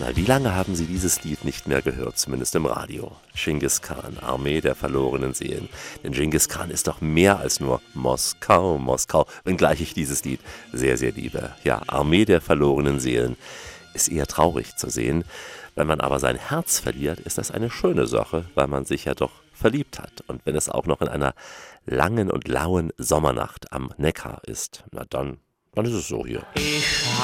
Na, wie lange haben Sie dieses Lied nicht mehr gehört, zumindest im Radio? Dschingis Khan, Armee der verlorenen Seelen. Denn Dschingis Khan ist doch mehr als nur Moskau, Moskau, wenngleich ich dieses Lied sehr, sehr liebe. Ja, Armee der verlorenen Seelen ist eher traurig zu sehen. Wenn man aber sein Herz verliert, ist das eine schöne Sache, weil man sich ja doch verliebt hat. Und wenn es auch noch in einer langen und lauen Sommernacht am Neckar ist, na dann ist es so hier.